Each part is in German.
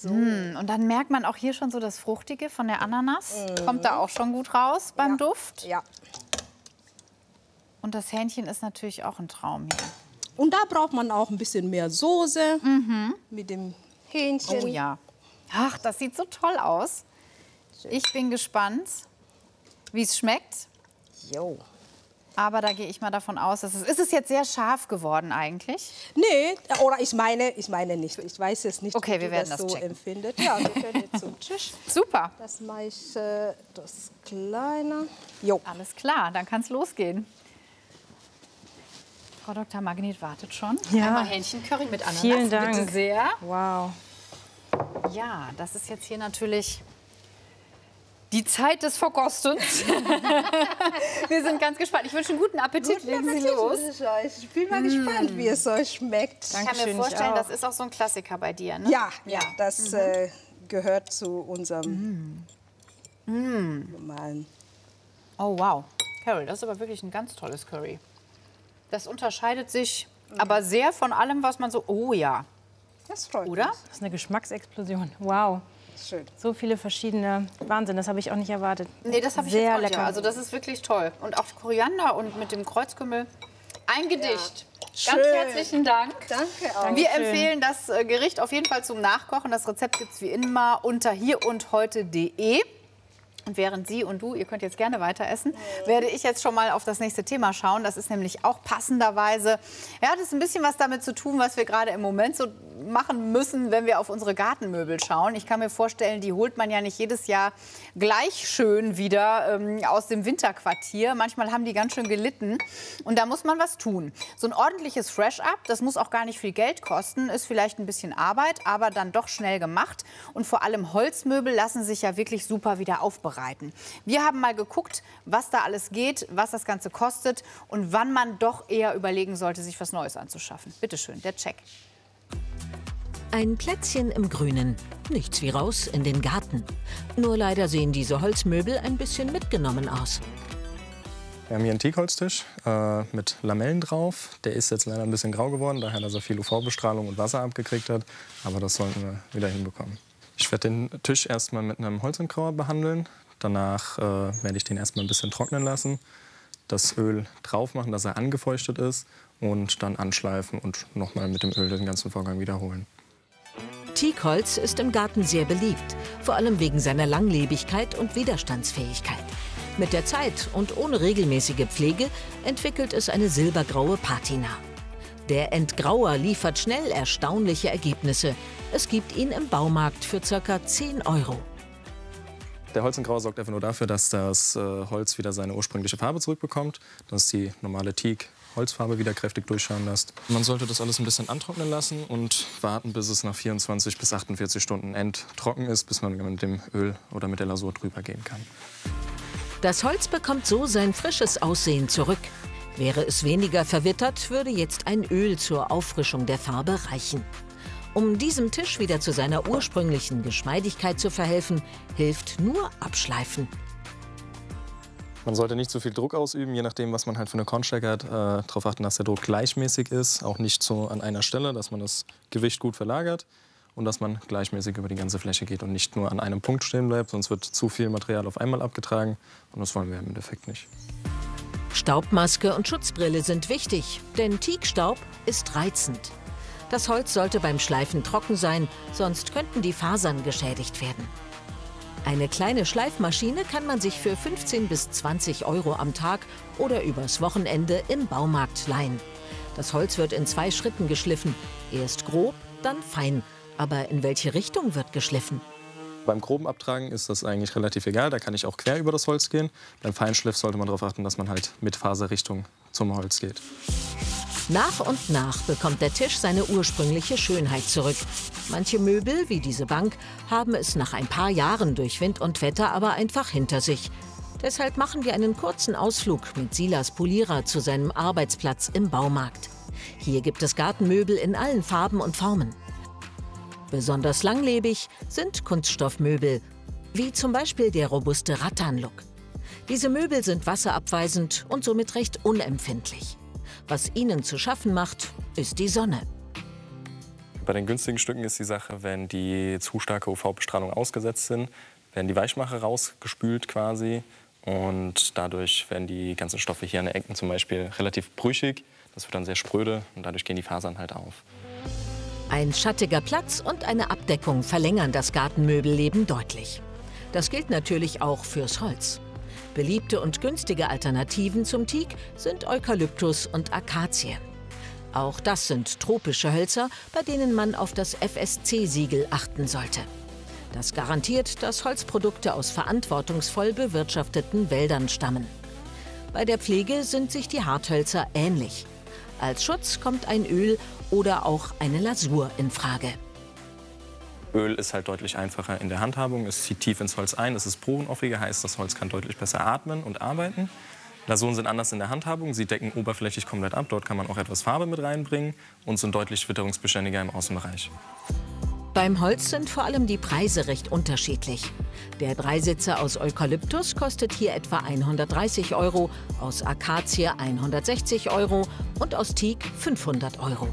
So. Und dann merkt man auch hier schon so das Fruchtige von der Ananas. Kommt da auch schon gut raus beim Duft. Ja. Und das Hähnchen ist natürlich auch ein Traum hier. Und da braucht man auch ein bisschen mehr Soße mit dem Hähnchen. Oh ja. Ach, das sieht so toll aus. Ich bin gespannt, wie es schmeckt. Jo. Aber da gehe ich mal davon aus, dass ist es jetzt sehr scharf geworden eigentlich? Nee, oder ich meine nicht. Ich weiß es nicht, Okay, wie wir du werden das das so checken. empfindet. Ja, wir können jetzt zum Tisch. Super. Das mache ich das kleine. Jo. Alles klar, dann kann es losgehen. Frau Dr. Magnet wartet schon. Ja. Einmal Hähnchencurry mit Ananas. Vielen Dank. Bitte sehr. Wow. Ja, das ist jetzt hier natürlich die Zeit des Verkostens. Wir sind ganz gespannt. Ich wünsche einen guten Appetit. Legen Sie los. Ich bin mal gespannt, wie es euch schmeckt. Ich kann mir Dankeschön, vorstellen, ich auch. das ist auch so ein Klassiker bei dir, ne? Ja, das gehört zu unserem normalen. Oh, wow. Carol, das ist aber wirklich ein ganz tolles Curry. Das unterscheidet sich aber sehr von allem, was man so... Oh ja, Das freut oder? mich. Das ist eine Geschmacksexplosion. Wow. Schön. So viele verschiedene. Wahnsinn, das habe ich auch nicht erwartet. Nee, das habe ich Sehr jetzt auch nicht. lecker. Also das ist wirklich toll. Und auch Koriander und mit dem Kreuzkümmel. Ein Gedicht. Schön. Ganz herzlichen Dank. Danke auch. Wir empfehlen das Gericht auf jeden Fall zum Nachkochen. Das Rezept gibt es wie immer unter hierundheute.de. Und während Sie und du, ihr könnt jetzt gerne weiter essen, werde ich jetzt schon mal auf das nächste Thema schauen. Das ist nämlich auch passenderweise, ja, das ist ein bisschen was damit zu tun, was wir gerade im Moment so machen müssen, wenn wir auf unsere Gartenmöbel schauen. Ich kann mir vorstellen, die holt man ja nicht jedes Jahr gleich schön wieder aus dem Winterquartier. Manchmal haben die ganz schön gelitten und da muss man was tun. So ein ordentliches Fresh-Up, das muss auch gar nicht viel Geld kosten, ist vielleicht ein bisschen Arbeit, aber dann doch schnell gemacht. Und vor allem Holzmöbel lassen sich ja wirklich super wieder aufbereiten. Wir haben mal geguckt, was da alles geht, was das Ganze kostet und wann man doch eher überlegen sollte, sich was Neues anzuschaffen. Bitte schön, der Check. Ein Plätzchen im Grünen. Nichts wie raus in den Garten. Nur leider sehen diese Holzmöbel ein bisschen mitgenommen aus. Wir haben hier einen Teakholztisch mit Lamellen drauf. Der ist jetzt leider ein bisschen grau geworden, daher, dass er viel UV-Bestrahlung und Wasser abgekriegt hat. Aber das sollten wir wieder hinbekommen. Ich werde den Tisch erstmal mit einem Holzentgrauer behandeln. Danach werde ich den erstmal ein bisschen trocknen lassen, das Öl drauf machen, dass er angefeuchtet ist und dann anschleifen und nochmal mit dem Öl den ganzen Vorgang wiederholen. Teakholz ist im Garten sehr beliebt, vor allem wegen seiner Langlebigkeit und Widerstandsfähigkeit. Mit der Zeit und ohne regelmäßige Pflege entwickelt es eine silbergraue Patina. Der Entgrauer liefert schnell erstaunliche Ergebnisse. Es gibt ihn im Baumarkt für ca. 10 €. Der Holzentgrauer sorgt einfach nur dafür, dass das Holz wieder seine ursprüngliche Farbe zurückbekommt, dass die normale Teak-Holzfarbe wieder kräftig durchschauen lässt. Man sollte das alles ein bisschen antrocknen lassen und warten, bis es nach 24 bis 48 Stunden endtrocken ist, bis man mit dem Öl oder mit der Lasur drüber gehen kann. Das Holz bekommt so sein frisches Aussehen zurück. Wäre es weniger verwittert, würde jetzt ein Öl zur Auffrischung der Farbe reichen. Um diesem Tisch wieder zu seiner ursprünglichen Geschmeidigkeit zu verhelfen, hilft nur Abschleifen. Man sollte nicht zu viel Druck ausüben, je nachdem, was man halt für eine Kornstärke hat. Darauf achten, dass der Druck gleichmäßig ist, auch nicht so an einer Stelle, dass man das Gewicht gut verlagert und dass man gleichmäßig über die ganze Fläche geht und nicht nur an einem Punkt stehen bleibt, sonst wird zu viel Material auf einmal abgetragen und das wollen wir im Endeffekt nicht. Staubmaske und Schutzbrille sind wichtig, denn Teakstaub ist reizend. Das Holz sollte beim Schleifen trocken sein, sonst könnten die Fasern geschädigt werden. Eine kleine Schleifmaschine kann man sich für 15 bis 20 € am Tag oder übers Wochenende im Baumarkt leihen. Das Holz wird in 2 Schritten geschliffen. Erst grob, dann fein. Aber in welche Richtung wird geschliffen? Beim groben Abtragen ist das eigentlich relativ egal, da kann ich auch quer über das Holz gehen. Beim Feinschliff sollte man darauf achten, dass man halt mit Faserrichtung zum Holz geht. Nach und nach bekommt der Tisch seine ursprüngliche Schönheit zurück. Manche Möbel, wie diese Bank, haben es nach ein paar Jahren durch Wind und Wetter aber einfach hinter sich. Deshalb machen wir einen kurzen Ausflug mit Silas Polierer zu seinem Arbeitsplatz im Baumarkt. Hier gibt es Gartenmöbel in allen Farben und Formen. Besonders langlebig sind Kunststoffmöbel, wie zum Beispiel der robuste Rattan-Look. Diese Möbel sind wasserabweisend und somit recht unempfindlich. Was ihnen zu schaffen macht, ist die Sonne. Bei den günstigen Stücken ist die Sache, wenn die zu starke UV-Bestrahlung ausgesetzt sind, werden die Weichmacher rausgespült quasi. Und dadurch werden die ganzen Stoffe hier an den Ecken zum Beispiel relativ brüchig. Das wird dann sehr spröde und dadurch gehen die Fasern halt auf. Ein schattiger Platz und eine Abdeckung verlängern das Gartenmöbelleben deutlich. Das gilt natürlich auch fürs Holz. Beliebte und günstige Alternativen zum Teak sind Eukalyptus und Akazie. Auch das sind tropische Hölzer, bei denen man auf das FSC-Siegel achten sollte. Das garantiert, dass Holzprodukte aus verantwortungsvoll bewirtschafteten Wäldern stammen. Bei der Pflege sind sich die Harthölzer ähnlich. Als Schutz kommt ein Öl oder auch eine Lasur in Frage. Öl ist halt deutlich einfacher in der Handhabung. Es zieht tief ins Holz ein, es ist bodenoffiger, heißt, das Holz kann deutlich besser atmen und arbeiten. Lasuren sind anders in der Handhabung, sie decken oberflächlich komplett ab. Dort kann man auch etwas Farbe mit reinbringen und sind deutlich witterungsbeständiger im Außenbereich. Beim Holz sind vor allem die Preise recht unterschiedlich. Der Dreisitzer aus Eukalyptus kostet hier etwa 130 €, aus Akazie 160 € und aus Teak 500 €.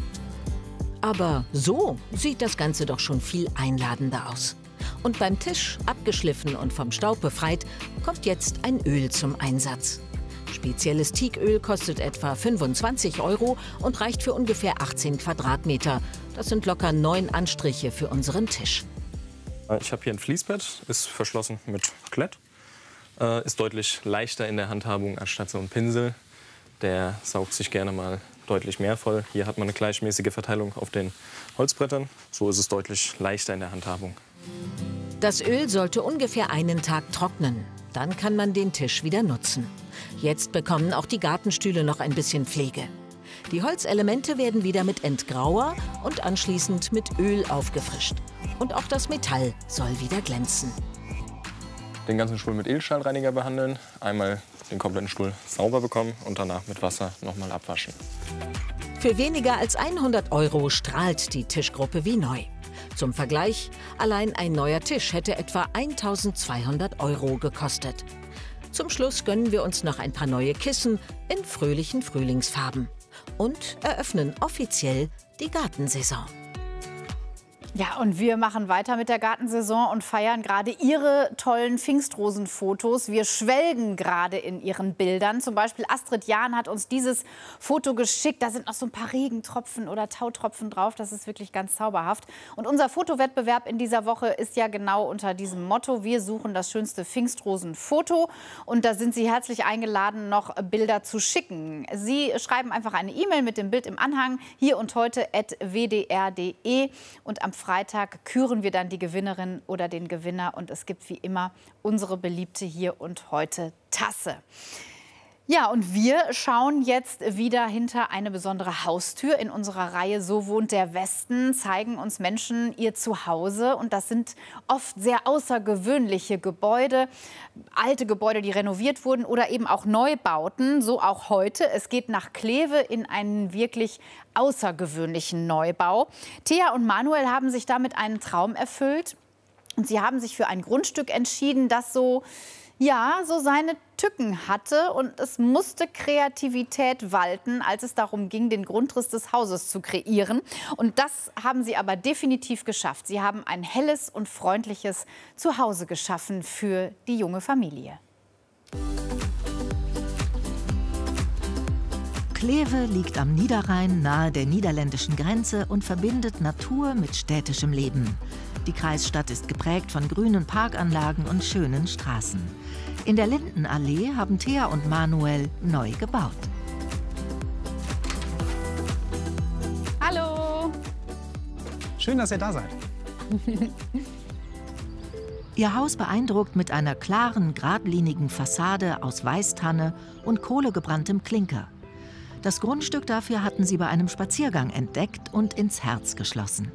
Aber so sieht das Ganze doch schon viel einladender aus. Und beim Tisch, abgeschliffen und vom Staub befreit, kommt jetzt ein Öl zum Einsatz. Spezielles Teaköl kostet etwa 25 € und reicht für ungefähr 18 Quadratmeter. Das sind locker 9 Anstriche für unseren Tisch. Ich habe hier ein Fließbett, ist verschlossen mit Klett. Ist deutlich leichter in der Handhabung anstatt so ein Pinsel. Der saugt sich gerne mal deutlich mehr voll. Hier hat man eine gleichmäßige Verteilung auf den Holzbrettern. So ist es deutlich leichter in der Handhabung. Das Öl sollte ungefähr einen Tag trocknen. Dann kann man den Tisch wieder nutzen. Jetzt bekommen auch die Gartenstühle noch ein bisschen Pflege. Die Holzelemente werden wieder mit Entgrauer und anschließend mit Öl aufgefrischt. Und auch das Metall soll wieder glänzen. Den ganzen Stuhl mit Edelstahlreiniger behandeln, einmal den kompletten Stuhl sauber bekommen und danach mit Wasser nochmal abwaschen. Für weniger als 100 € strahlt die Tischgruppe wie neu. Zum Vergleich, allein ein neuer Tisch hätte etwa 1.200 € gekostet. Zum Schluss gönnen wir uns noch ein paar neue Kissen in fröhlichen Frühlingsfarben und eröffnen offiziell die Gartensaison. Ja, und wir machen weiter mit der Gartensaison und feiern gerade Ihre tollen Pfingstrosenfotos. Wir schwelgen gerade in Ihren Bildern. Zum Beispiel Astrid Jahn hat uns dieses Foto geschickt. Da sind noch so ein paar Regentropfen oder Tautropfen drauf. Das ist wirklich ganz zauberhaft. Und unser Fotowettbewerb in dieser Woche ist ja genau unter diesem Motto: Wir suchen das schönste Pfingstrosenfoto. Und da sind Sie herzlich eingeladen, noch Bilder zu schicken. Sie schreiben einfach eine E-Mail mit dem Bild im Anhang, hier-und-heute@wdr.de. Und am Freitag küren wir dann die Gewinnerin oder den Gewinner. Und es gibt wie immer unsere beliebte Hier und Heute Tasse. Ja, und wir schauen jetzt wieder hinter eine besondere Haustür in unserer Reihe So wohnt der Westen, zeigen uns Menschen ihr Zuhause. Und das sind oft sehr außergewöhnliche Gebäude, alte Gebäude, die renoviert wurden oder eben auch Neubauten, so auch heute. Es geht nach Kleve in einen wirklich außergewöhnlichen Neubau. Thea und Manuel haben sich damit einen Traum erfüllt. Und sie haben sich für ein Grundstück entschieden, das so seine Tücken hatte, und es musste Kreativität walten, als es darum ging, den Grundriss des Hauses zu kreieren. Und das haben sie aber definitiv geschafft. Sie haben ein helles und freundliches Zuhause geschaffen für die junge Familie. Kleve liegt am Niederrhein nahe der niederländischen Grenze und verbindet Natur mit städtischem Leben. Die Kreisstadt ist geprägt von grünen Parkanlagen und schönen Straßen. In der Lindenallee haben Thea und Manuel neu gebaut. Hallo! Schön, dass ihr da seid. Ihr Haus beeindruckt mit einer klaren, geradlinigen Fassade aus Weißtanne und kohlegebranntem Klinker. Das Grundstück dafür hatten sie bei einem Spaziergang entdeckt und ins Herz geschlossen.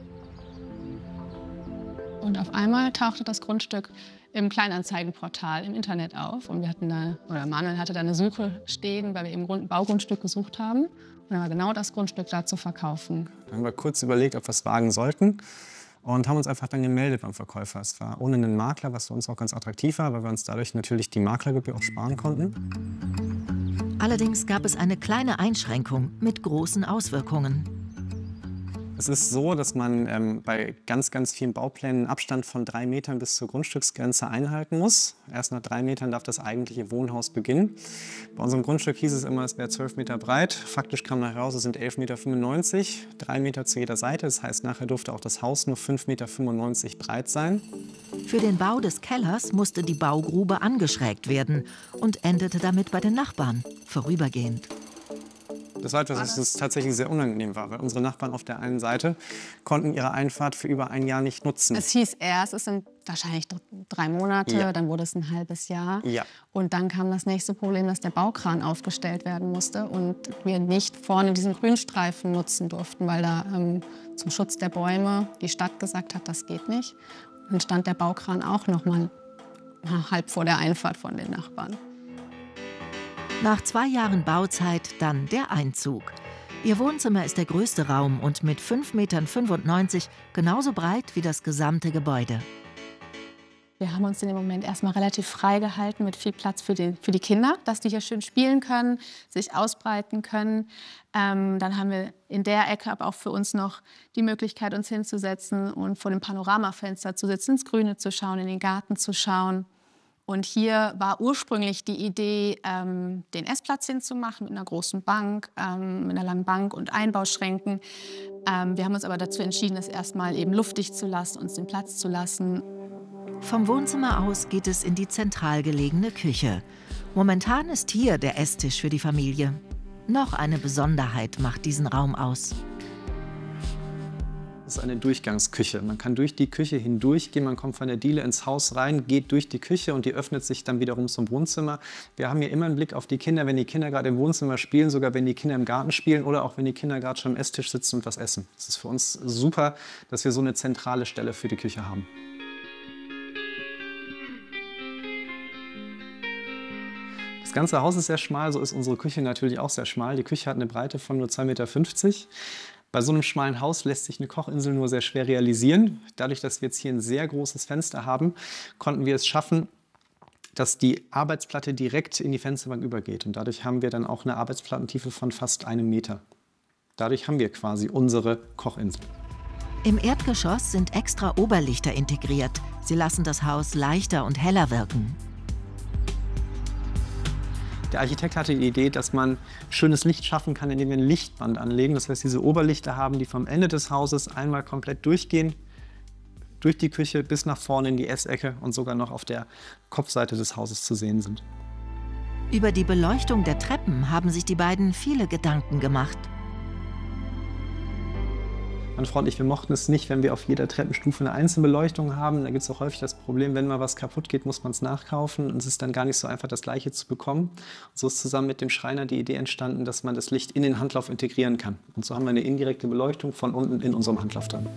Und auf einmal tauchte das Grundstück im Kleinanzeigenportal im Internet auf. Und wir hatten Manuel hatte da eine Suche stehen, weil wir eben ein Baugrundstück gesucht haben. Und dann war genau das Grundstück da zu verkaufen. Dann haben wir kurz überlegt, ob wir es wagen sollten. Und haben uns einfach dann gemeldet beim Verkäufer. Es war ohne einen Makler, was für uns auch ganz attraktiv war, weil wir uns dadurch natürlich die Maklergebühr auch sparen konnten. Allerdings gab es eine kleine Einschränkung mit großen Auswirkungen. Es ist so, dass man bei ganz, ganz vielen Bauplänen einen Abstand von 3 Metern bis zur Grundstücksgrenze einhalten muss. Erst nach 3 Metern darf das eigentliche Wohnhaus beginnen. Bei unserem Grundstück hieß es immer, es wäre 12 Meter breit. Faktisch kam nachher raus, es sind 11,95 Meter, 3 Meter zu jeder Seite. Das heißt, nachher durfte auch das Haus nur 5,95 Meter breit sein. Für den Bau des Kellers musste die Baugrube angeschrägt werden und endete damit bei den Nachbarn, vorübergehend. Das war etwas, was tatsächlich sehr unangenehm war, weil unsere Nachbarn auf der einen Seite konnten ihre Einfahrt für über ein Jahr nicht nutzen. Es hieß erst, es sind wahrscheinlich 3 Monate, Ja. dann wurde es ein halbes Jahr. Ja. Und dann kam das nächste Problem, dass der Baukran aufgestellt werden musste und wir nicht vorne diesen Grünstreifen nutzen durften, weil da zum Schutz der Bäume die Stadt gesagt hat, das geht nicht. Und dann stand der Baukran auch noch mal halb vor der Einfahrt von den Nachbarn. Nach 2 Jahren Bauzeit dann der Einzug. Ihr Wohnzimmer ist der größte Raum und mit 5,95 Metern genauso breit wie das gesamte Gebäude. Wir haben uns in dem Moment erstmal relativ frei gehalten mit viel Platz für die Kinder, dass die hier schön spielen können, sich ausbreiten können. Dann haben wir in der Ecke aber auch für uns noch die Möglichkeit, uns hinzusetzen und vor dem Panoramafenster zu sitzen, ins Grüne zu schauen, in den Garten zu schauen. Und hier war ursprünglich die Idee, den Essplatz hinzumachen mit einer großen Bank, mit einer langen Bank und Einbauschränken. Wir haben uns aber dazu entschieden, es erstmal eben luftig zu lassen, uns den Platz zu lassen. Vom Wohnzimmer aus geht es in die zentral gelegene Küche. Momentan ist hier der Esstisch für die Familie. Noch eine Besonderheit macht diesen Raum aus. Das ist eine Durchgangsküche. Man kann durch die Küche hindurchgehen, man kommt von der Diele ins Haus rein, geht durch die Küche und die öffnet sich dann wiederum zum Wohnzimmer. Wir haben hier immer einen Blick auf die Kinder, wenn die Kinder gerade im Wohnzimmer spielen, sogar wenn die Kinder im Garten spielen oder auch wenn die Kinder gerade schon am Esstisch sitzen und was essen. Es ist für uns super, dass wir so eine zentrale Stelle für die Küche haben. Das ganze Haus ist sehr schmal, so ist unsere Küche natürlich auch sehr schmal. Die Küche hat eine Breite von nur 2,50 Meter. Bei so einem schmalen Haus lässt sich eine Kochinsel nur sehr schwer realisieren. Dadurch, dass wir jetzt hier ein sehr großes Fenster haben, konnten wir es schaffen, dass die Arbeitsplatte direkt in die Fensterbank übergeht. Und dadurch haben wir dann auch eine Arbeitsplattentiefe von fast 1 Meter. Dadurch haben wir quasi unsere Kochinsel. Im Erdgeschoss sind extra Oberlichter integriert. Sie lassen das Haus leichter und heller wirken. Der Architekt hatte die Idee, dass man schönes Licht schaffen kann, indem wir ein Lichtband anlegen. Das heißt, diese Oberlichter haben, die vom Ende des Hauses einmal komplett durchgehen, durch die Küche bis nach vorne in die Essecke und sogar noch auf der Kopfseite des Hauses zu sehen sind. Über die Beleuchtung der Treppen haben sich die beiden viele Gedanken gemacht. Meine Frau und ich, wir mochten es nicht, wenn wir auf jeder Treppenstufe eine Einzelbeleuchtung haben. Da gibt es auch häufig das Problem, wenn mal was kaputt geht, muss man es nachkaufen. Und es ist dann gar nicht so einfach, das Gleiche zu bekommen. Und so ist zusammen mit dem Schreiner die Idee entstanden, dass man das Licht in den Handlauf integrieren kann. Und so haben wir eine indirekte Beleuchtung von unten in unserem Handlauf drin.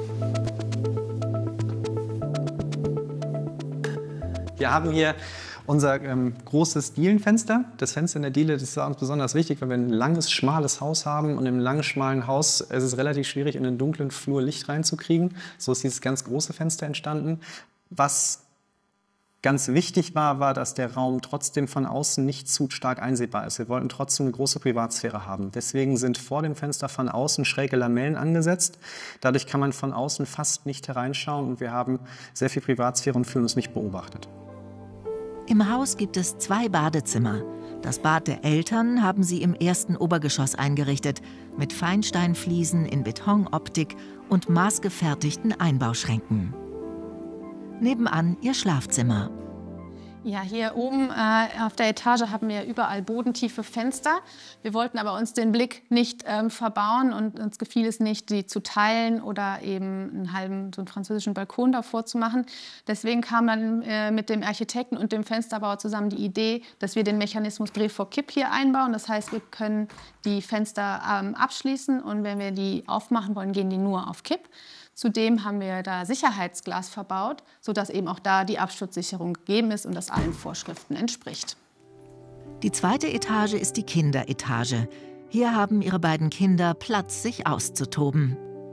Wir haben hier unser großes Dielenfenster. Das Fenster in der Diele, das ist uns besonders wichtig, weil wir ein langes, schmales Haus haben. Und im langen, schmalen Haus ist es relativ schwierig, in einen dunklen Flur Licht reinzukriegen. So ist dieses ganz große Fenster entstanden. Was ganz wichtig war, dass der Raum trotzdem von außen nicht zu stark einsehbar ist. Wir wollten trotzdem eine große Privatsphäre haben. Deswegen sind vor dem Fenster von außen schräge Lamellen angesetzt. Dadurch kann man von außen fast nicht hereinschauen. Und wir haben sehr viel Privatsphäre und fühlen uns nicht beobachtet. Im Haus gibt es 2 Badezimmer. Das Bad der Eltern haben sie im ersten Obergeschoss eingerichtet, mit Feinsteinfliesen in Betonoptik und maßgefertigten Einbauschränken. Nebenan ihr Schlafzimmer. Ja, hier oben auf der Etage haben wir überall bodentiefe Fenster. Wir wollten aber uns den Blick nicht verbauen und uns gefiel es nicht, die zu teilen oder eben einen halben, so einen französischen Balkon davor zu machen. Deswegen kam dann mit dem Architekten und dem Fensterbauer zusammen die Idee, dass wir den Mechanismus Dreh vor Kipp hier einbauen. Das heißt, wir können die Fenster abschließen und wenn wir die aufmachen wollen, gehen die nur auf Kipp. Zudem haben wir da Sicherheitsglas verbaut, sodass eben auch da die Absturzsicherung gegeben ist und das allen Vorschriften entspricht. Die 2. Etage ist die Kinderetage. Hier haben ihre beiden Kinder Platz, sich auszutoben.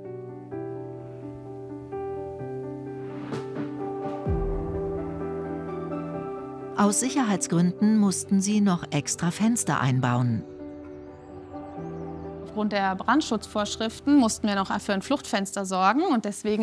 Aus Sicherheitsgründen mussten sie noch extra Fenster einbauen. aufgrund der Brandschutzvorschriften mussten wir noch für ein Fluchtfenster sorgen und deswegen